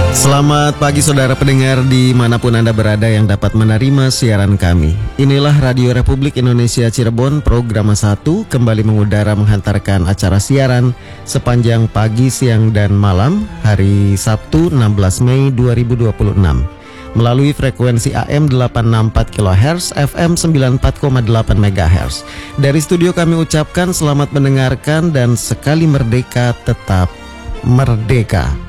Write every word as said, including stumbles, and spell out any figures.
Selamat pagi saudara pendengar dimanapun Anda berada yang dapat menerima siaran kami. Inilah Radio Republik Indonesia Cirebon, program satu kembali mengudara menghantarkan acara siaran sepanjang pagi, siang, dan malam hari Sabtu enam belas Mei dua ribu dua puluh enam. Melalui frekuensi A M delapan enam empat kilohertz, F M sembilan empat koma delapan megahertz. Dari studio kami ucapkan selamat mendengarkan dan sekali merdeka tetap merdeka.